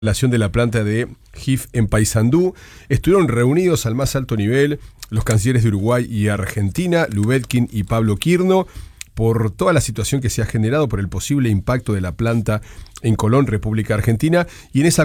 de la planta de GIF en Paysandú. Estuvieron reunidos al más alto nivel los cancilleres de Uruguay y Argentina, Lubetkin y Pablo Quirno, por toda la situación que se ha generado por el posible impacto de la planta en Colón, República Argentina, y en esa